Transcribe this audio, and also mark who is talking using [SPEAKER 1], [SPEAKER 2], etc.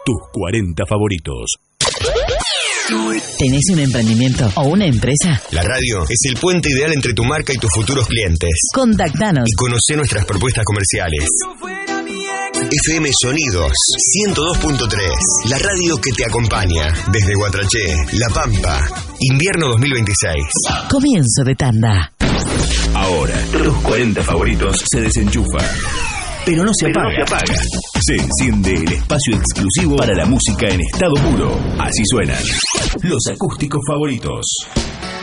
[SPEAKER 1] tus 40 favoritos.
[SPEAKER 2] ¿Tenés un emprendimiento o una empresa?
[SPEAKER 3] La radio es el puente ideal entre tu marca y tus futuros clientes.
[SPEAKER 2] Contactanos
[SPEAKER 3] Y conocé nuestras propuestas comerciales. FM Sonidos 102.3, la radio que te acompaña desde Guatraché, La Pampa, invierno 2026.
[SPEAKER 2] Comienzo de tanda.
[SPEAKER 1] Ahora, tus 40 favoritos se desenchufa. Pero no se apaga. Se enciende el espacio exclusivo para la música en estado puro. Así suenan los acústicos favoritos.